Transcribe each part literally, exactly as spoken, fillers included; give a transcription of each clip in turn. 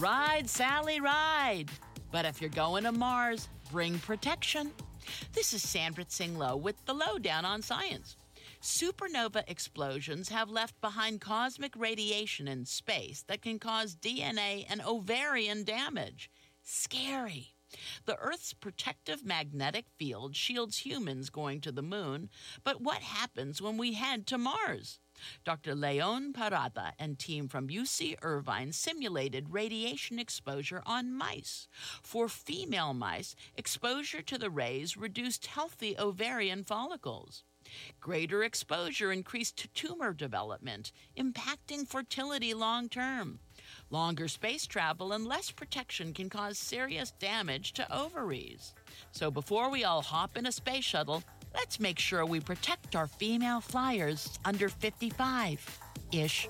Ride, Sally, ride! But if you're going to Mars, bring protection. This is Sandra Tsing-Loh with the Lowdown on Science. Supernova explosions have left behind cosmic radiation in space that can cause D N A and ovarian damage. Scary. The Earth's protective magnetic field shields humans going to the moon, but what happens when we head to Mars? Doctor Leon Parada and team from U C Irvine simulated radiation exposure on mice. For female mice, exposure to the rays reduced healthy ovarian follicles. Greater exposure increased tumor development, impacting fertility long term. Longer space travel and less protection can cause serious damage to ovaries. So before we all hop in a space shuttle, let's make sure we protect our female flyers under fifty-five-ish.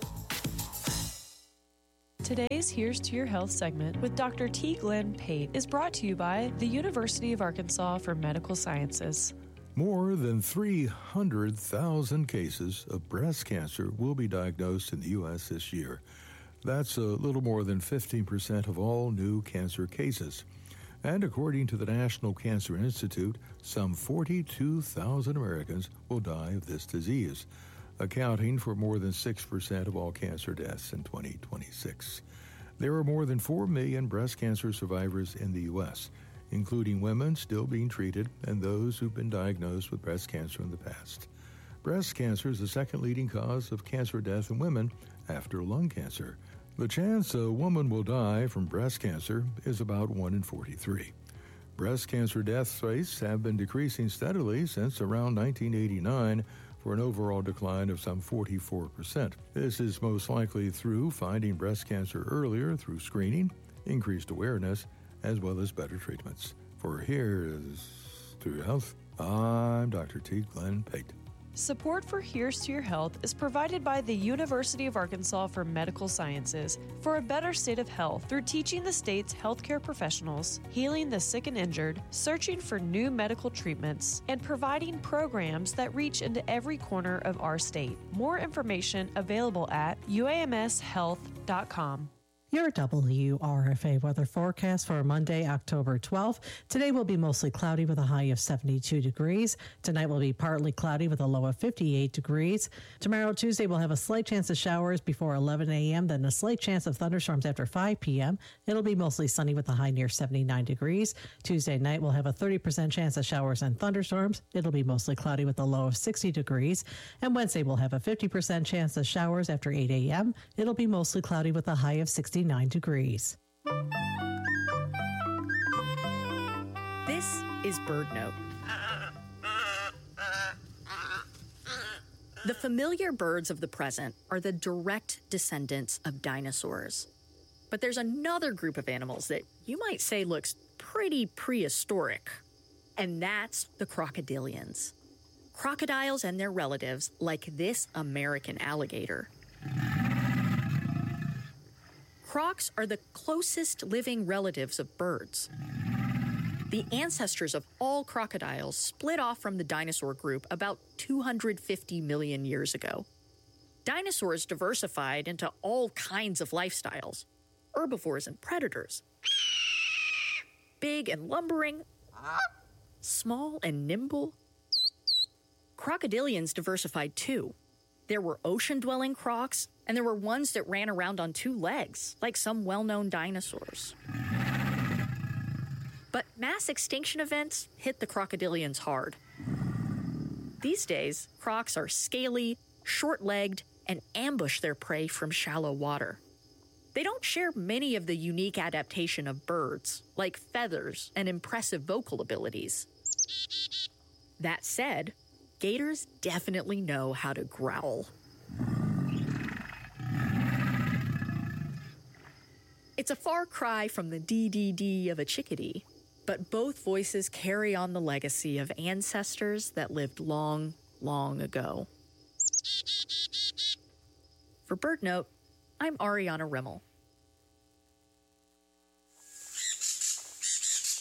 Today's Here's to Your Health segment with Doctor T. Glenn Pate is brought to you by the University of Arkansas for Medical Sciences. More than three hundred thousand cases of breast cancer will be diagnosed in the U S this year. That's a little more than fifteen percent of all new cancer cases. And according to the National Cancer Institute, some forty-two thousand Americans will die of this disease, accounting for more than six percent of all cancer deaths in twenty twenty-six. There are more than four million breast cancer survivors in the U S, including women still being treated and those who've been diagnosed with breast cancer in the past. Breast cancer is the second leading cause of cancer death in women after lung cancer. The chance a woman will die from breast cancer is about one in forty-three. Breast cancer death rates have been decreasing steadily since around nineteen eighty-nine for an overall decline of some forty-four percent. This is most likely through finding breast cancer earlier through screening, increased awareness, as well as better treatments. For Here's to Your Health, I'm Doctor T. Glenn Pate. Support for Here's to Your Health is provided by the University of Arkansas for Medical Sciences for a better state of health through teaching the state's healthcare professionals, healing the sick and injured, searching for new medical treatments, and providing programs that reach into every corner of our state. More information available at u a m s health dot com. Your W R F A weather forecast for Monday, October twelfth. Today will be mostly cloudy with a high of seventy-two degrees. Tonight will be partly cloudy with a low of fifty-eight degrees. Tomorrow, Tuesday, we'll have a slight chance of showers before eleven a.m., then a slight chance of thunderstorms after five p.m. It'll be mostly sunny with a high near seventy-nine degrees. Tuesday night, we'll have a thirty percent chance of showers and thunderstorms. It'll be mostly cloudy with a low of sixty degrees. And Wednesday, we'll have a fifty percent chance of showers after eight a.m. It'll be mostly cloudy with a high of sixty-nine degrees. This is BirdNote. The familiar birds of the present are the direct descendants of dinosaurs. But there's another group of animals that you might say looks pretty prehistoric, and that's the crocodilians. Crocodiles and their relatives, like this American alligator. Crocs are the closest living relatives of birds. The ancestors of all crocodiles split off from the dinosaur group about two hundred fifty million years ago. Dinosaurs diversified into all kinds of lifestyles, herbivores and predators, big and lumbering, small and nimble. Crocodilians diversified too. There were ocean-dwelling crocs, and there were ones that ran around on two legs, like some well-known dinosaurs. But mass extinction events hit the crocodilians hard. These days, crocs are scaly, short-legged, and ambush their prey from shallow water. They don't share many of the unique adaptation of birds, like feathers and impressive vocal abilities. That said, gators definitely know how to growl. It's a far cry from the dee-dee-dee of a chickadee, but both voices carry on the legacy of ancestors that lived long, long ago. For BirdNote, I'm Ariana Rimmel.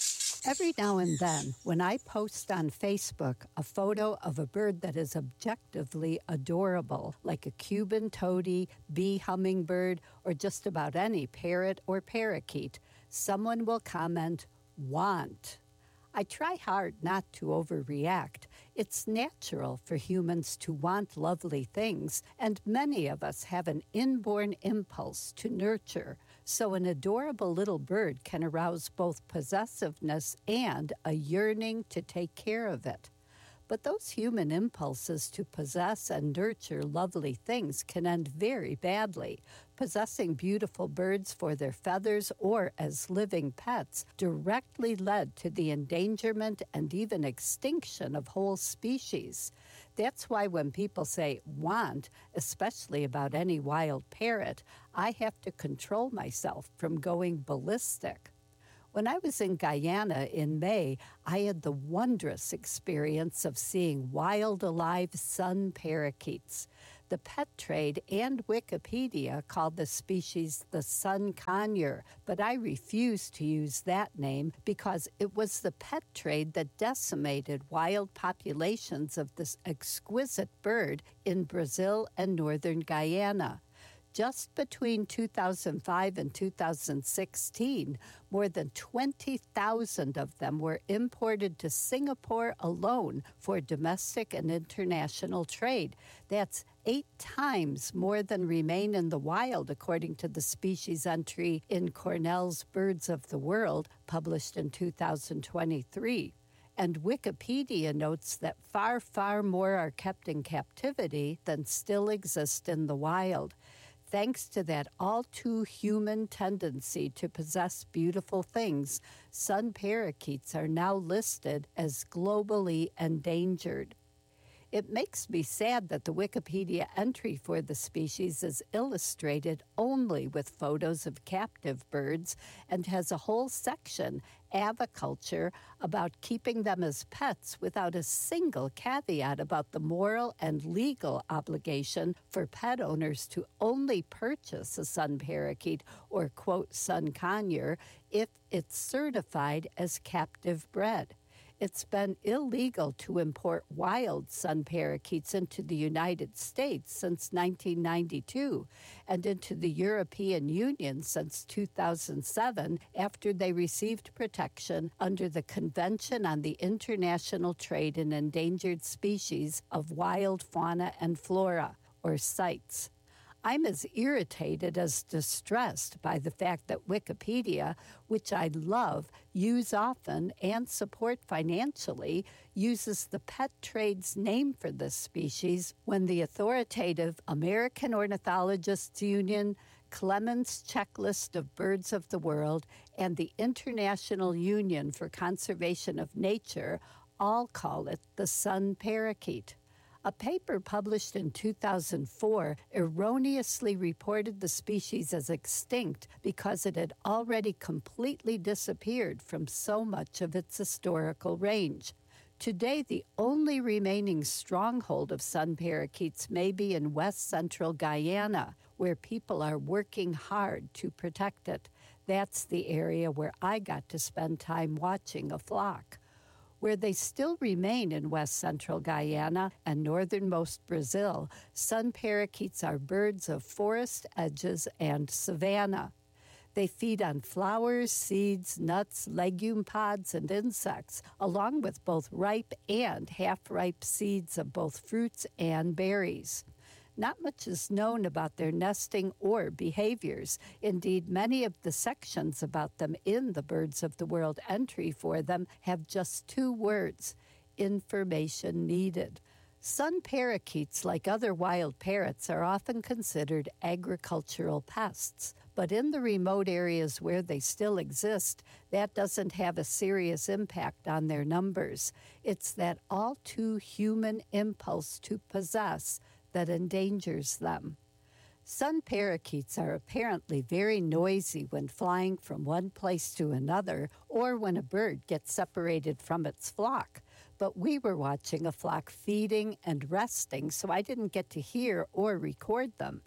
Every now and then, when I post on Facebook a photo of a bird that is objectively adorable, like a Cuban toady, bee hummingbird, or just about any parrot or parakeet, someone will comment, "Want." I try hard not to overreact. It's natural for humans to want lovely things, and many of us have an inborn impulse to nurture. So an adorable little bird can arouse both possessiveness and a yearning to take care of it. But those human impulses to possess and nurture lovely things can end very badly. Possessing beautiful birds for their feathers or as living pets directly led to the endangerment and even extinction of whole species. That's why when people say "want," especially about any wild parrot, I have to control myself from going ballistic. When I was in Guyana in May, I had the wondrous experience of seeing wild alive sun parakeets. The pet trade and Wikipedia called the species the sun conure, but I refuse to use that name because it was the pet trade that decimated wild populations of this exquisite bird in Brazil and northern Guyana. Just between two thousand five and two thousand sixteen, more than twenty thousand of them were imported to Singapore alone for domestic and international trade. That's eight times more than remain in the wild, according to the species entry in Cornell's Birds of the World, published in two thousand twenty-three. And Wikipedia notes that far, far more are kept in captivity than still exist in the wild. Thanks to that all-too-human tendency to possess beautiful things, sun parakeets are now listed as globally endangered. It makes me sad that the Wikipedia entry for the species is illustrated only with photos of captive birds and has a whole section, Aviculture, about keeping them as pets without a single caveat about the moral and legal obligation for pet owners to only purchase a sun parakeet or, quote, sun conure if it's certified as captive bred. It's been illegal to import wild sun parakeets into the United States since nineteen ninety-two and into the European Union since two thousand seven after they received protection under the Convention on the International Trade in Endangered Species of Wild Fauna and Flora, or CITES. I'm as irritated as distressed by the fact that Wikipedia, which I love, use often, and support financially, uses the pet trade's name for this species when the authoritative American Ornithologists Union, Clemens Checklist of Birds of the World, and the International Union for Conservation of Nature all call it the sun parakeet. A paper published in two thousand four erroneously reported the species as extinct because it had already completely disappeared from so much of its historical range. Today, the only remaining stronghold of sun parakeets may be in west central Guyana, where people are working hard to protect it. That's the area where I got to spend time watching a flock. Where they still remain in west central Guyana and northernmost Brazil, sun parakeets are birds of forest edges and savanna. They feed on flowers, seeds, nuts, legume pods, and insects, along with both ripe and half-ripe seeds of both fruits and berries. Not much is known about their nesting or behaviors. Indeed, many of the sections about them in the Birds of the World entry for them have just two words: information needed. Sun parakeets, like other wild parrots, are often considered agricultural pests. But in the remote areas where they still exist, that doesn't have a serious impact on their numbers. It's that all-too-human impulse to possess that endangers them. Sun parakeets are apparently very noisy when flying from one place to another or when a bird gets separated from its flock. But we were watching a flock feeding and resting, so I didn't get to hear or record them.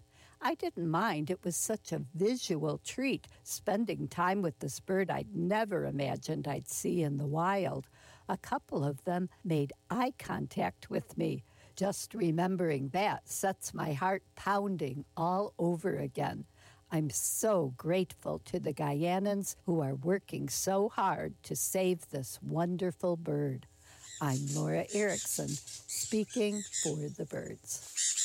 I didn't mind. It was such a visual treat, spending time with this bird I'd never imagined I'd see in the wild. A couple of them made eye contact with me. Just remembering that sets my heart pounding all over again. I'm so grateful to the Guyanans who are working so hard to save this wonderful bird. I'm Laura Erickson, speaking for the birds.